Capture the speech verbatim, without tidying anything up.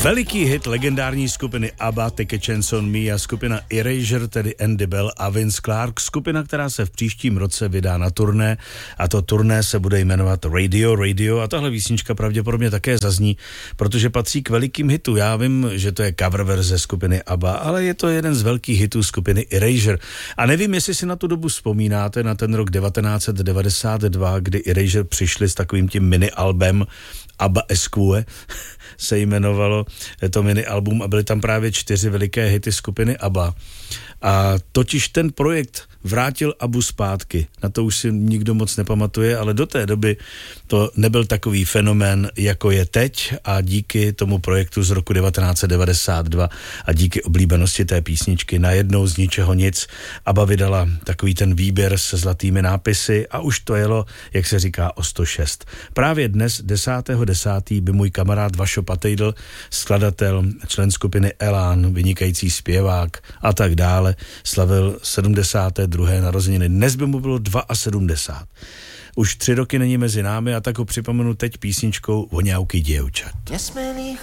Veliký hit legendární skupiny ABBA, Take a Chance on Me a skupina Erasure, tedy Andy Bell a Vince Clarke, skupina, která se v příštím roce vydá na turné a to turné se bude jmenovat Radio Radio a tahle písnička pravděpodobně také zazní, protože patří k velikým hitům. Já vím, že to je cover verze skupiny ABBA, ale je to jeden z velkých hitů skupiny Erasure. A nevím, jestli si na tu dobu vzpomínáte, na ten rok devatenáct set devadesát dva, kdy Erasure přišli s takovým tím mini albem ABBA Esquire se jmenovalo to mini album a byly tam právě čtyři veliké hity skupiny ABBA. A totiž ten projekt vrátil ABBU zpátky. Na to už si nikdo moc nepamatuje, ale do té doby to nebyl takový fenomén, jako je teď a díky tomu projektu z roku devatenáct set devadesát dva a díky oblíbenosti té písničky najednou z ničeho nic ABBA vydala takový ten výběr se zlatými nápisy a už to jelo, jak se říká, o sto šest. Právě dnes, desátého desátého by můj kamarád Vašo Patejdl, skladatel, člen skupiny Elán, vynikající zpěvák a tak dále, slavil sedmdesáté druhé narozeniny. Dnes by mu bylo sedmdesát dva. Už tři roky není mezi námi a tak ho připomenu teď písničkou Voňavky děvčat. Nesmelých